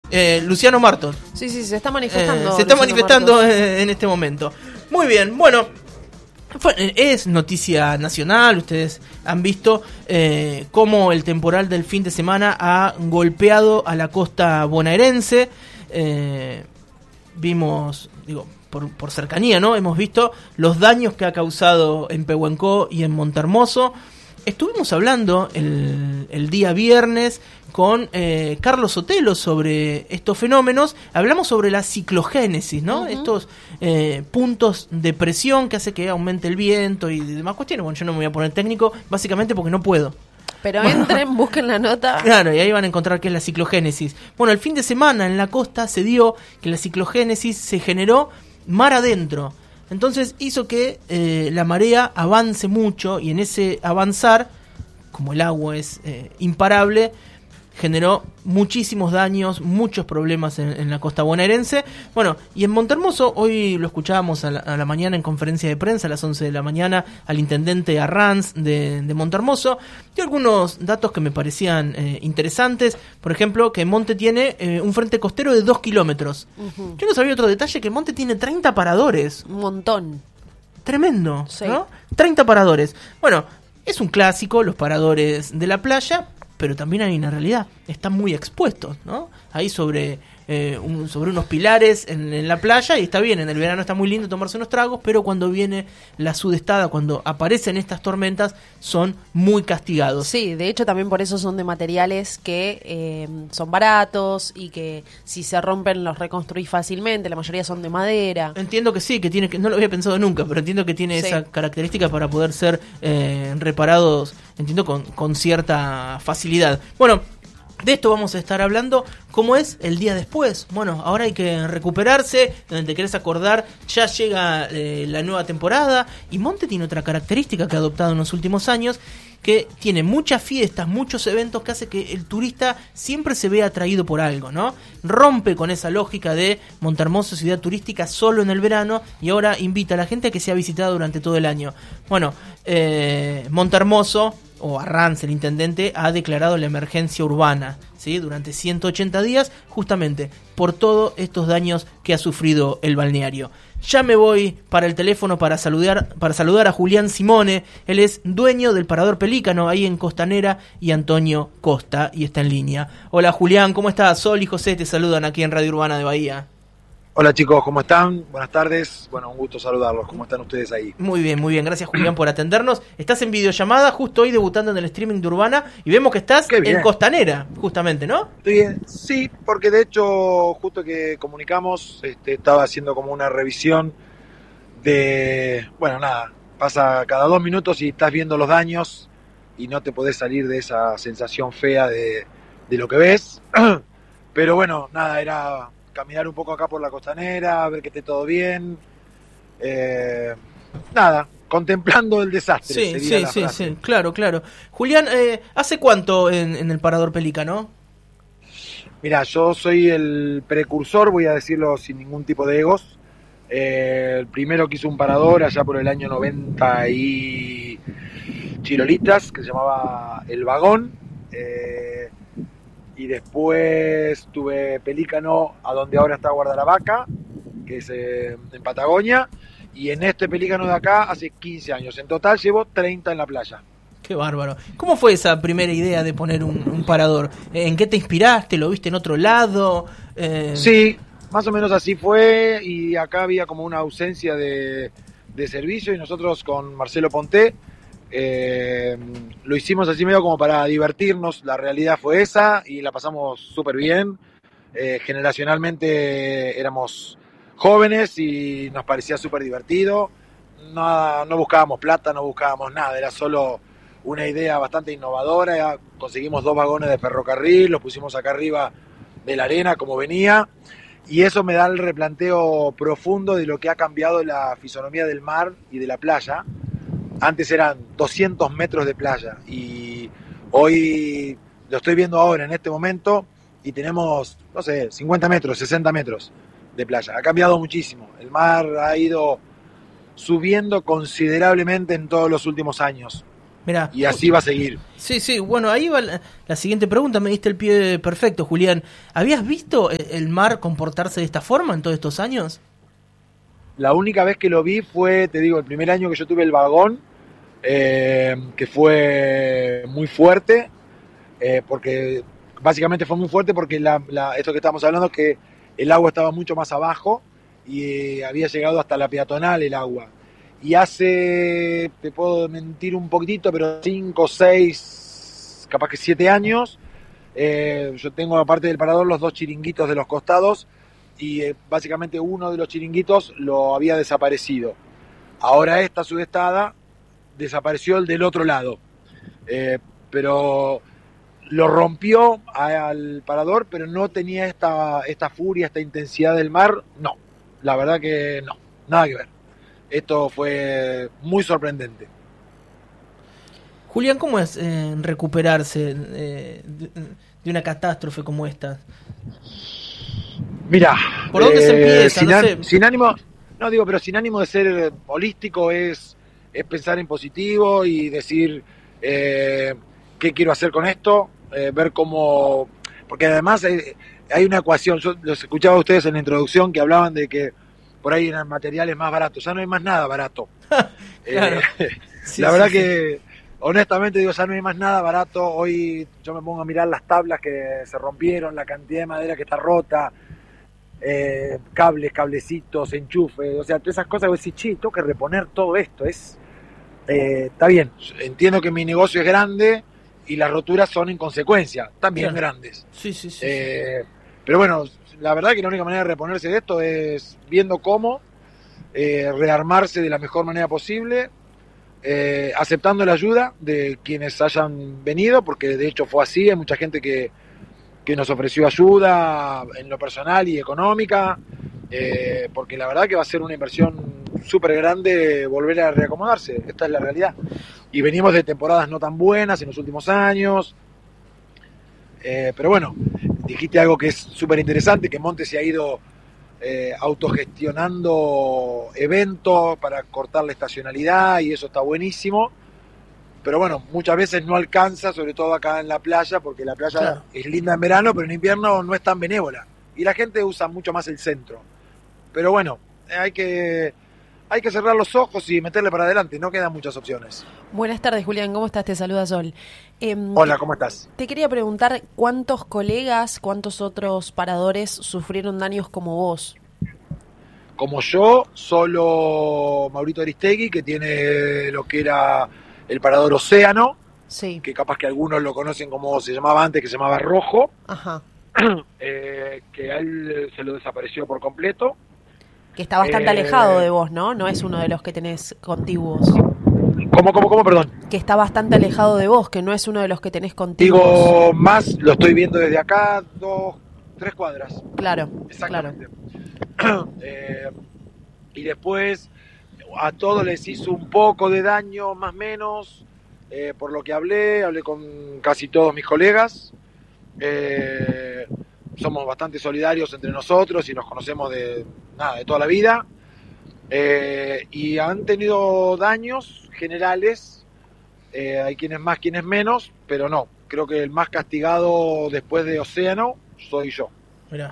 Luciano Martos. Sí, se está manifestando. Se está manifestando en este momento. Muy bien, bueno, es noticia nacional. Ustedes han visto cómo el temporal del fin de semana ha golpeado a la costa bonaerense. Vimos, por cercanía, ¿no? Hemos visto los daños que ha causado en Pehuenco y en Montermoso. Estuvimos hablando el día viernes con Carlos Sotelo sobre estos fenómenos. Hablamos sobre la ciclogénesis, ¿no? Estos puntos de presión que hace que aumente el viento y demás cuestiones. Bueno, yo no me voy a poner técnico, básicamente porque no puedo. Pero entren, busquen la nota. Claro, y ahí van a encontrar qué es la ciclogénesis. Bueno, el fin de semana en la costa se dio que la ciclogénesis se generó mar adentro. Entonces hizo que la marea avance mucho, y en ese avanzar, como el agua es imparable, generó muchísimos daños, muchos problemas en la costa bonaerense. Bueno, y en Montermoso, hoy lo escuchábamos a la mañana en conferencia de prensa, a las 11 de la mañana, al intendente Arranz de Montermoso, dio algunos datos que me parecían interesantes. Por ejemplo, que Monte tiene un frente costero de 2 kilómetros. Yo no sabía otro detalle, que Monte tiene 30 paradores. Un montón. Tremendo, sí. ¿No? 30 paradores. Bueno, es un clásico, los paradores de la playa, pero también hay una realidad, están muy expuestos, ¿no? Ahí sobre unos pilares en la playa, y está bien, en el verano está muy lindo tomarse unos tragos, pero cuando viene la sudestada, cuando aparecen estas tormentas, son muy castigados. Sí, de hecho también por eso son de materiales que son baratos, y que si se rompen los reconstruís fácilmente. La mayoría son de madera. Entiendo que sí, no lo había pensado nunca, pero entiendo que tiene esa característica para poder ser reparados, entiendo, con cierta facilidad. Bueno, de esto vamos a estar hablando. ¿Cómo es el día después? Bueno, ahora hay que recuperarse. Donde te querés acordar, ya llega la nueva temporada. Y Monte tiene otra característica que ha adoptado en los últimos años, que tiene muchas fiestas, muchos eventos, que hace que el turista siempre se vea atraído por algo, ¿no? Rompe con esa lógica de Montermoso, ciudad turística solo en el verano, y ahora invita a la gente a que sea visitada durante todo el año. Bueno, Montermoso, o Arranz, el intendente, ha declarado la emergencia urbana, ¿sí? Durante 180 días, justamente por todos estos daños que ha sufrido el balneario. Ya me voy para el teléfono para saludar a Julián Simone. Él es dueño del Parador Pelícano, ahí en Costanera, y Antonio Costa, y está en línea. Hola Julián, ¿cómo estás? Sol y José te saludan aquí en Radio Urbana de Bahía. Hola chicos, ¿cómo están? Buenas tardes. Bueno, un gusto saludarlos. ¿Cómo están ustedes ahí? Muy bien. Gracias Julián por atendernos. Estás en videollamada, justo hoy debutando en el streaming de Urbana, y vemos que estás en Costanera, justamente, ¿no? Estoy bien. Sí, porque de hecho, justo que comunicamos, estaba haciendo como una revisión de... Bueno, nada, pasa cada 2 minutos y estás viendo los daños y no te podés salir de esa sensación fea de lo que ves. Pero bueno, nada, era... caminar un poco acá por la Costanera, ver que esté todo bien, nada, contemplando el desastre. Sí, claro. Julián, ¿hace cuánto en el Parador Pelícano? Mira, yo soy el precursor, voy a decirlo sin ningún tipo de egos. El primero que hizo un parador allá por el año 90 y chirolitas, que se llamaba El Vagón. Y después tuve Pelícano, a donde ahora está Guardalavaca, que es en Patagonia. Y en este Pelícano de acá hace 15 años. En total llevo 30 en la playa. Qué bárbaro. ¿Cómo fue esa primera idea de poner un parador? ¿En qué te inspiraste? ¿Lo viste en otro lado? Sí, más o menos así fue. Y acá había como una ausencia de servicio. Y nosotros con Marcelo Ponté lo hicimos así medio como para divertirnos. La realidad fue esa y la pasamos súper bien. Generacionalmente éramos jóvenes y nos parecía súper divertido. No buscábamos plata, no buscábamos nada, era solo una idea bastante innovadora. Conseguimos 2 vagones de ferrocarril, los pusimos acá arriba de la arena como venía, y eso me da el replanteo profundo de lo que ha cambiado la fisonomía del mar y de la playa. Antes eran 200 metros de playa y hoy lo estoy viendo ahora en este momento y tenemos, no sé, 50 metros, 60 metros de playa. Ha cambiado muchísimo. El mar ha ido subiendo considerablemente en todos los últimos años. Mirá, y así va a seguir. Sí, bueno, ahí va la siguiente pregunta, me diste el pie perfecto, Julián. ¿Habías visto el mar comportarse de esta forma en todos estos años? La única vez que lo vi fue, te digo, el primer año que yo tuve el vagón, que fue muy fuerte, porque básicamente fue muy fuerte porque esto que estamos hablando es que el agua estaba mucho más abajo y había llegado hasta la peatonal el agua. Y hace, te puedo mentir un poquitito, pero 5, 6, capaz que 7 años, yo tengo aparte del parador los 2 chiringuitos de los costados y básicamente uno de los chiringuitos lo había desaparecido. Ahora esta sudestada desapareció el del otro lado, pero lo rompió al parador, pero no tenía esta furia, esta intensidad del mar, no, la verdad que no, nada que ver. Esto fue muy sorprendente. Julián, ¿cómo es recuperarse de una catástrofe como esta? Mira, ¿por dónde se empieza? No sé. Sin ánimo, no digo, pero sin ánimo de ser holístico es pensar en positivo y decir qué quiero hacer con esto, ver cómo, porque además hay una ecuación. Yo los escuchaba a ustedes en la introducción que hablaban de que por ahí eran materiales más baratos, ya no hay más nada barato. Claro. Sí, la verdad sí. que honestamente digo, ya no hay más nada barato. Hoy yo me pongo a mirar las tablas que se rompieron, la cantidad de madera que está rota, cablecitos, enchufes, o sea, todas esas cosas. Vos decís, che, tengo que reponer todo esto. Está bien, entiendo que mi negocio es grande y las roturas son en consecuencia también grandes. Sí. Pero bueno, la verdad que la única manera de reponerse de esto es viendo cómo rearmarse de la mejor manera posible, aceptando la ayuda de quienes hayan venido, porque de hecho fue así. Hay mucha gente que nos ofreció ayuda en lo personal y económica, porque la verdad que va a ser una inversión súper grande volver a reacomodarse. Esta es la realidad. Y venimos de temporadas no tan buenas en los últimos años, pero bueno, dijiste algo que es súper interesante, que Monte se ha ido autogestionando eventos para cortar la estacionalidad, y eso está buenísimo. Pero bueno, muchas veces no alcanza, sobre todo acá en la playa, porque la playa es linda en verano, pero en invierno no es tan benévola. Y la gente usa mucho más el centro. Pero bueno, hay que cerrar los ojos y meterle para adelante, no quedan muchas opciones. Buenas tardes, Julián, ¿cómo estás? Te saluda Sol. Hola, ¿cómo estás? Te quería preguntar, ¿cuántos colegas, cuántos otros paradores sufrieron daños como vos? Como yo, solo Maurito Aristegui, que tiene lo que era el parador Océano, sí, que capaz que algunos lo conocen como se llamaba antes, que se llamaba Rojo, ajá, que a él se lo desapareció por completo. que está bastante alejado de vos, ¿no? No es uno de los que tenés contiguos. ¿Cómo, perdón? Que está bastante alejado de vos, que no es uno de los que tenés contiguos. Digo, más lo estoy viendo desde acá, 2, 3 cuadras. Claro, exactamente. Claro. Y después a todos les hizo un poco de daño, más o menos, por lo que hablé con casi todos mis colegas. Somos bastante solidarios entre nosotros y nos conocemos de toda la vida. Y han tenido daños generales, hay quienes más, quienes menos, pero no, creo que el más castigado después de Océano soy yo. Mirá.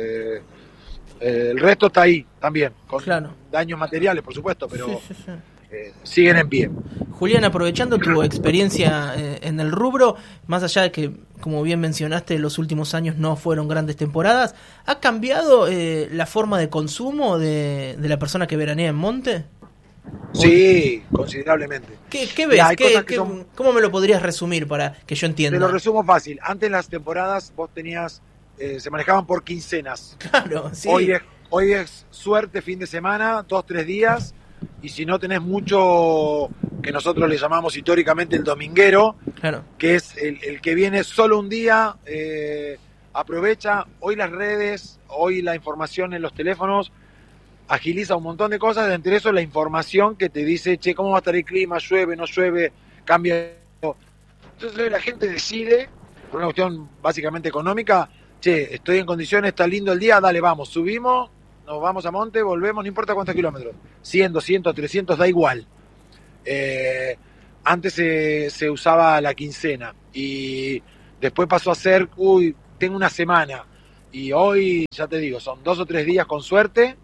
El resto está ahí también, con daños materiales, por supuesto, pero sí. Siguen en pie. Julián, aprovechando tu experiencia en el rubro, más allá de que, como bien mencionaste, los últimos años no fueron grandes temporadas, ¿ha cambiado la forma de consumo de la persona que veranea en Monte? Sí, considerablemente. ¿Qué ves? ¿Cómo me lo podrías resumir para que yo entienda? Te lo resumo fácil. Antes las temporadas vos tenías, se manejaban por quincenas. Claro, sí. Hoy es suerte, fin de semana, 2, 3 días. Y si no tenés mucho, que nosotros le llamamos históricamente el dominguero, que es el que viene solo un día, aprovecha. Hoy las redes, hoy la información en los teléfonos agiliza un montón de cosas, entre eso la información que te dice, che, ¿cómo va a estar el clima? ¿Llueve, no llueve? ¿Cambia? Entonces la gente decide, por una cuestión básicamente económica, che, estoy en condiciones, está lindo el día, dale, vamos, subimos, nos vamos a Monte, volvemos, no importa cuántos kilómetros, 100, 200, 300, da igual. antes se usaba la quincena y después pasó a ser, tengo una semana y hoy, ya te digo, son 2 o 3 días con suerte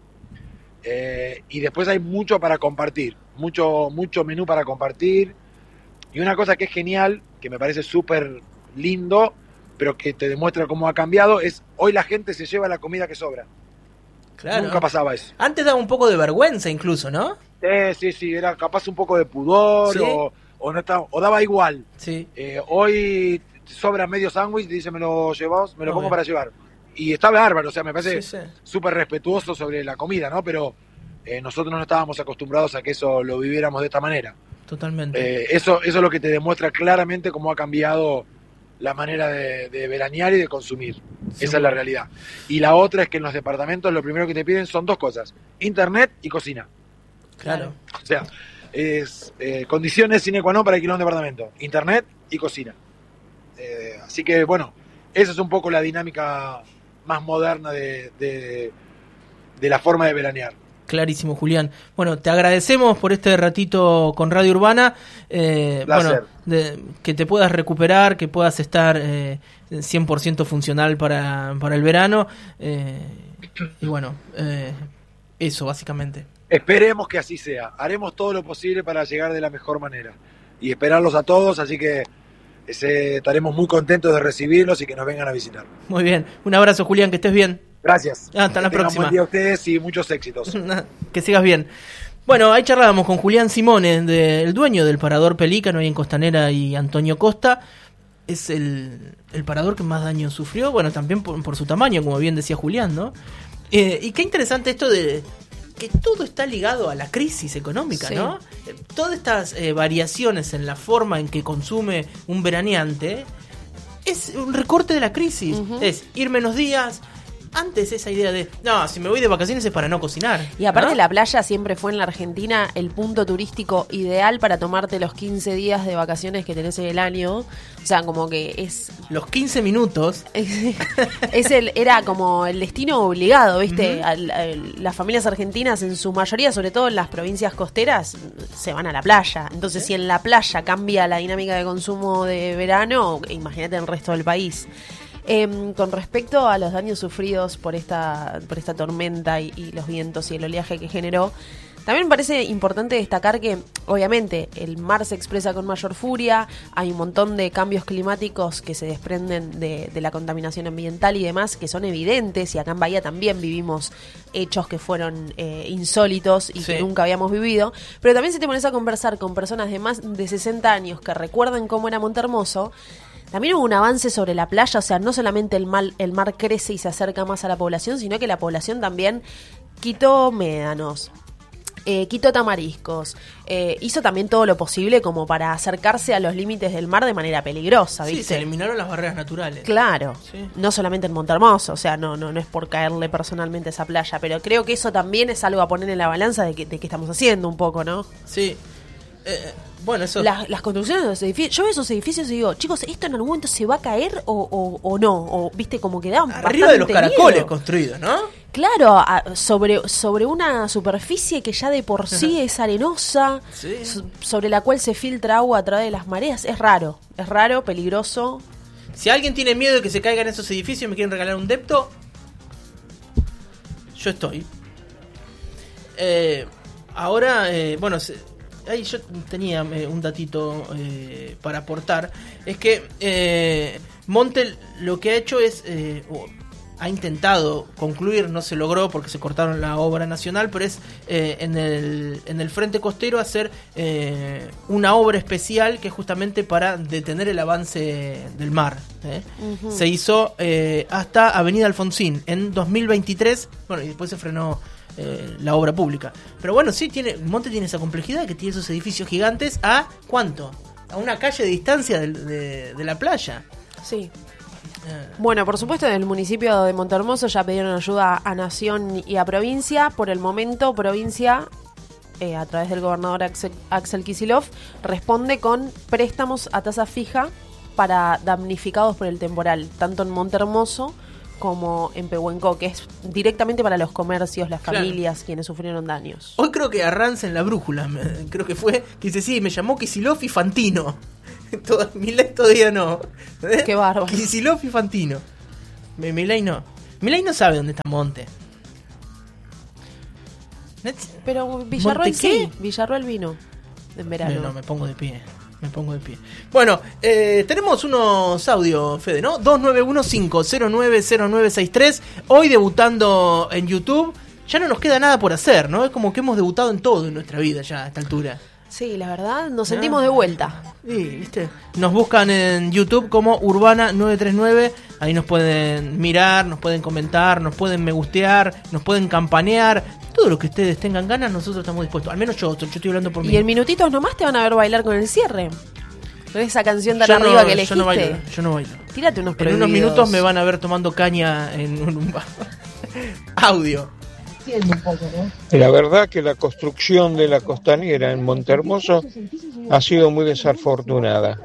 y después hay mucho para compartir, mucho menú para compartir. Y una cosa que es genial, que me parece súper lindo, pero que te demuestra cómo ha cambiado, es hoy la gente se lleva la comida que sobra. Claro. Nunca pasaba eso. Antes daba un poco de vergüenza incluso, ¿no? Sí, era capaz un poco de pudor, ¿sí? o no estaba, o daba igual. Sí. Hoy sobra medio sándwich y dice, me lo llevas, me lo pongo para llevar. Y está bárbaro, o sea, me parece súper respetuoso sobre la comida, ¿no? Pero nosotros no estábamos acostumbrados a que eso lo viviéramos de esta manera. Totalmente. Eso es lo que te demuestra claramente cómo ha cambiado la manera de veranear y de consumir. Sí. Esa es la realidad. Y la otra es que en los departamentos lo primero que te piden son 2 cosas: internet y cocina. Claro. O sea, es condiciones sine qua non para alquilar un departamento: internet y cocina. Así que bueno, esa es un poco la dinámica más moderna de la forma de veranear. Clarísimo, Julián. Bueno, te agradecemos por este ratito con Radio Urbana. Bueno, que te puedas recuperar, que puedas estar 100% funcional para el verano. Y bueno, eso básicamente. Esperemos que así sea. Haremos todo lo posible para llegar de la mejor manera. Y esperarlos a todos, así que estaremos muy contentos de recibirlos y que nos vengan a visitar. Muy bien. Un abrazo, Julián, que estés bien. Gracias. Hasta la próxima. Buen día a ustedes y muchos éxitos. Que sigas bien. Bueno, ahí charlábamos con Julián Simone, el dueño del Parador Pelícano ahí en Costanera, y Antonio Costa. Es el parador que más daño sufrió, bueno, también por su tamaño, como bien decía Julián, ¿no? Y qué interesante esto de que todo está ligado a la crisis económica, sí, ¿no? Todas estas variaciones en la forma en que consume un veraneante es un recorte de la crisis. Uh-huh. Es ir menos días. Antes esa idea de, no, si me voy de vacaciones es para no cocinar. Y aparte, ¿no? La playa siempre fue en la Argentina el punto turístico ideal para tomarte los 15 días de vacaciones que tenés en el año. O sea, como que es... Los 15 minutos. Era como el destino obligado, ¿viste? Uh-huh. Las familias argentinas, en su mayoría, sobre todo en las provincias costeras, se van a la playa. Entonces, si en la playa cambia la dinámica de consumo de verano, imagínate el resto del país. Con respecto a los daños sufridos por esta tormenta y los vientos y el oleaje que generó, también me parece importante destacar que, obviamente, el mar se expresa con mayor furia, hay un montón de cambios climáticos que se desprenden de la contaminación ambiental y demás, que son evidentes, y acá en Bahía también vivimos hechos que fueron insólitos y que nunca habíamos vivido, pero también si te pones a conversar con personas de más de 60 años que recuerdan cómo era Montehermoso, también hubo un avance sobre la playa, o sea, no solamente el mar crece y se acerca más a la población, sino que la población también quitó médanos, quitó tamariscos, hizo también todo lo posible como para acercarse a los límites del mar de manera peligrosa, ¿viste? Sí, se eliminaron las barreras naturales. Claro, sí. No solamente en Montehermoso, o sea, no es por caerle personalmente a esa playa, pero creo que eso también es algo a poner en la balanza de que estamos haciendo un poco, ¿no? Sí. Bueno, eso. Las construcciones de los edificios. Yo veo esos edificios y digo, chicos, ¿esto en algún momento se va a caer o no? O, viste, como que da arriba de los caracoles miedo. Construidos, ¿no? Claro, sobre una superficie que ya de por sí es arenosa, sí, sobre la cual se filtra agua a través de las mareas. Es raro, peligroso. Si alguien tiene miedo de que se caigan esos edificios y me quieren regalar un depto, yo estoy. Ahora, bueno, ahí yo tenía un datito para aportar. Es que Monte lo que ha hecho es, ha intentado concluir, no se logró porque se cortaron la obra nacional, pero es en el frente costero hacer una obra especial que es justamente para detener el avance del mar. Uh-huh. Se hizo hasta Avenida Alfonsín en 2023, bueno, y después se frenó la obra pública. Pero bueno, sí, Monte tiene esa complejidad, que tiene esos edificios gigantes a ¿cuánto? A una calle de distancia de la playa. Sí. Bueno, por supuesto, en el municipio de Montehermoso ya pidieron ayuda a Nación y a Provincia. Por el momento, Provincia, a través del gobernador Axel Kicillof, responde con préstamos a tasa fija para damnificados por el temporal, tanto en Montehermoso como en Pehuenco, que es directamente para los comercios, las familias, quienes sufrieron daños. Hoy creo que arranca en la brújula, creo que fue, que dice, sí, me llamó Kicillof y Fantino. Milei todavía no. Qué bárbaro. Kicillof y Fantino. Milei no. Milei no sabe dónde está Monte. Pero Villarroel sí, Villarroel vino en verano. No, me pongo de pie. Bueno, tenemos unos audios, Fede, ¿no? 2915090963. Hoy debutando en YouTube. Ya no nos queda nada por hacer, ¿no? Es como que hemos debutado en todo en nuestra vida ya a esta altura. Sí, la verdad, nos sentimos de vuelta. Sí, ¿viste? Nos buscan en YouTube como Urbana939. Ahí nos pueden mirar, nos pueden comentar, nos pueden me gustear, nos pueden campanear. Todo lo que ustedes tengan ganas, nosotros estamos dispuestos. Al menos yo estoy hablando por mí. Y en minutitos nomás te van a ver bailar con el cierre. Con esa canción tan arriba que elegiste. Yo no bailo. Tírate unos prohibidos. En unos minutos me van a ver tomando caña en un bar. Audio. La verdad que la construcción de la costanera en Montehermoso ha sido muy desafortunada.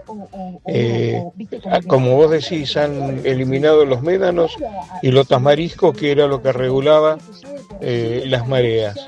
Como vos decís, han eliminado los médanos y los tamariscos, que era lo que regulaba las mareas.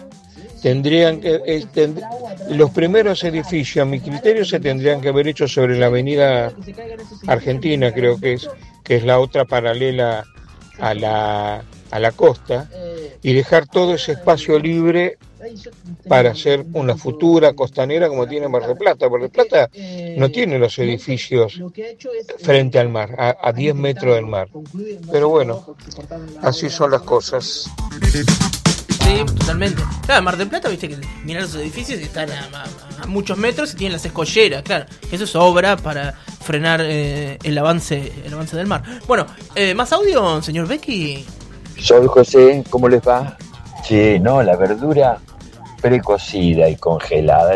Los primeros edificios, a mi criterio, se tendrían que haber hecho sobre la avenida Argentina, creo que es la otra paralela a la costa, y dejar todo ese espacio libre para hacer una futura costanera como tiene Mar del Plata. Mar del Plata no tiene los edificios frente al mar, a 10 metros del mar. Pero bueno, así son las cosas. Sí, totalmente. Claro, Mar del Plata, viste que miran los edificios y están a muchos metros y tienen las escolleras, claro. Eso es obra para frenar el avance del mar. Bueno, ¿más audio, señor Becky? Soy José, ¿cómo les va? Sí, no, la verdura precocida y congelada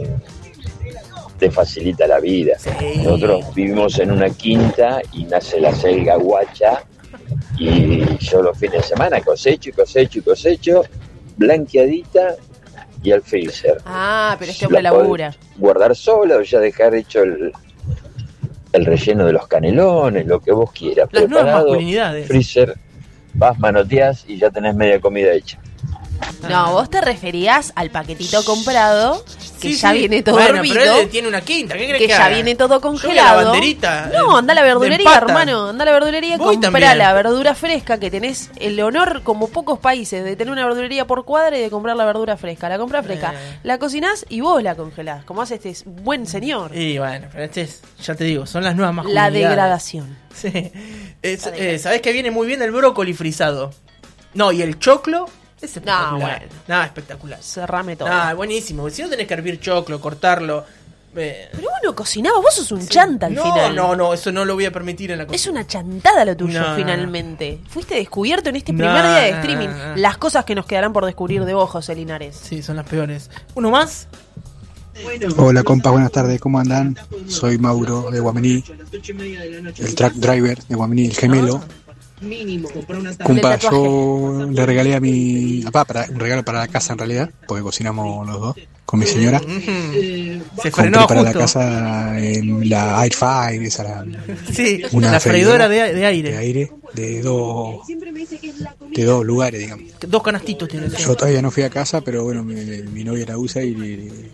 te facilita la vida. Sí. Nosotros vivimos en una quinta y nace la selga guacha y yo los fines de semana cosecho, blanqueadita y al freezer. Ah, pero este hombre labura. Guardar sola o ya dejar hecho el relleno de los canelones, lo que vos quieras. Las nuevas preparado, masculinidades. Freezer, vas, manoteás y ya tenés media comida hecha. No, vos te referías al paquetito comprado que ya viene todo hervido. Pero él tiene una quinta, ¿qué crees que ya haga? viene todo Yo congelado. la banderita, no, anda a la verdulería, hermano. Anda a la verdulería, comprá la verdura fresca, que tenés el honor, como pocos países, de tener una verdulería por cuadra y de comprar la verdura fresca. La comprás fresca, la cocinás y vos la congelás, como hace este buen señor. Y bueno, pero ya te digo, son las nuevas masculinidades. La degradación. Sí. ¿Sabés que viene muy bien el brócoli frisado? No, y el choclo es espectacular. Espectacular. Cerrame todo. Buenísimo. Si no tenés que hervir choclo, cortarlo. Pero vos no cocinabas, vos sos un chanta al final. No, eso no lo voy a permitir en la cocina. Es una chantada lo tuyo, finalmente. Fuiste descubierto en este primer día de streaming. Las cosas que nos quedarán por descubrir de vos, José Linares. Sí, son las peores. ¿Uno más? Hola compa, buenas tardes, ¿cómo andan? Soy Mauro de Guamení, el truck driver de Guamení, el gemelo. Compa, yo le regalé a mi papá un regalo para la casa en realidad, porque cocinamos los dos con mi señora. Se compré frenó para justo. la casa en la Air Fryer, esa Sí, una la freidora de aire. de aire de dos lugares, digamos. 2 canastitos tiene. Yo todavía no fui a casa, pero bueno, mi novia la usa y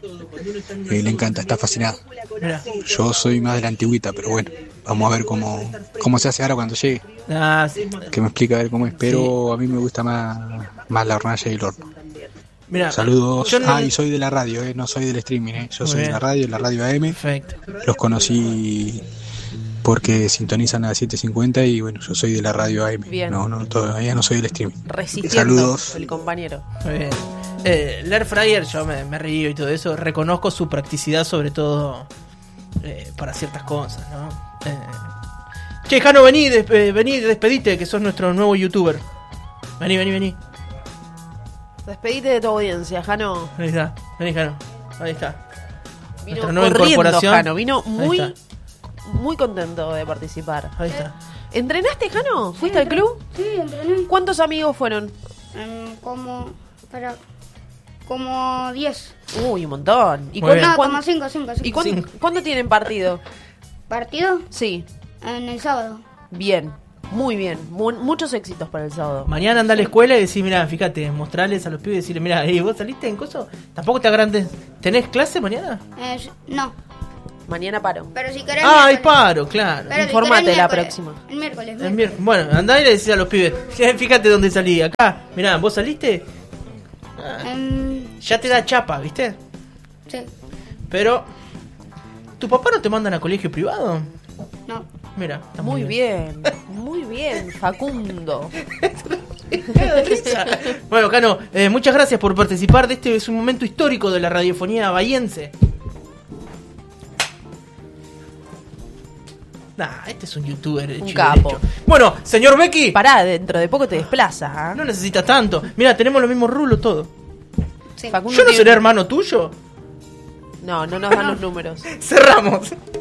le encanta, está fascinada. Mirá. Yo soy más de la antigüita, pero bueno, vamos a ver cómo se hace ahora cuando llegue. Sí. Que me explica a ver cómo es, pero a mí me gusta más la hornalla y el horno. Mirá, saludos. Y soy de la radio, no soy del streaming, yo soy de la radio AM. Perfecto. Los conocí porque sintonizan a 750 y bueno, yo soy de la radio AM. Bien. No, todavía no soy del streaming. Resistiendo. Saludos. El compañero. Muy bien. El Air Fryer, yo me río y todo eso. Reconozco su practicidad, sobre todo para ciertas cosas, ¿no? Che, Jano, vení, despedite, que sos nuestro nuevo youtuber. Vení. Despedite de tu audiencia, Jano. Ahí está, vení, Jano. Ahí está. Vino Nuestra nueva corriendo, incorporación. Jano. Vino Ahí está. muy contento de participar. Ahí está. ¿Entrenaste, Jano? ¿Fuiste al club? Sí, entrené. ¿Cuántos amigos fueron? Como 10. Uy, un montón. ¿Y Muy bien. Como 5. ¿Y cuándo tienen partido? ¿Partido? Sí. En el sábado. Bien. Muy bien, muchos éxitos para el sábado. Mañana anda a la escuela y decís, mira, fíjate, mostrarles a los pibes y decirles, mira, ¿vos saliste en coso? ¿Tampoco te agrandes? ¿Tenés clase mañana? No. Mañana paro. Pero si querés. Ah, hay paro, claro. Pero Informate si la miércoles. próxima. El miércoles. Bueno, andá y le decís a los pibes, fíjate dónde salí, acá. Mirá, ¿vos saliste? Ya te da chapa, ¿viste? Sí. Pero, ¿tu papá no te mandan a colegio privado? No. Mira, está Muy bien, Facundo. Bueno, Cano, muchas gracias por participar de este, es un momento histórico de la radiofonía bahiense. Este es un youtuber Un hecho y capo. derecho. Bueno, señor Becky. Pará, dentro de poco te desplaza. No necesitas tanto. Mira, tenemos los mismos rulos todos. Sí. Facundo ¿Yo no tiene- seré hermano tuyo? No nos dan los números. Cerramos.